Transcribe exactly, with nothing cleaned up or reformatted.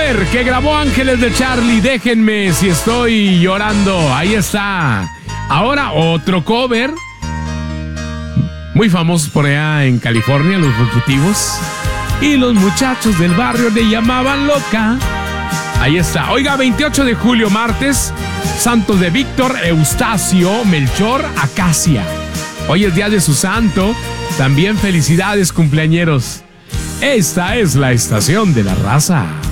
cover que grabó Ángeles de Charlie, Déjenme si estoy llorando. Ahí está. Ahora otro cover muy famoso por allá en California, Los Fugitivos. Y los muchachos del barrio le llamaban loca. Ahí está. Oiga, veintiocho de julio, martes, santos de Víctor, Eustacio, Melchor, Acacia. Hoy es día de su santo. También felicidades, cumpleañeros. Esta es la estación de la raza.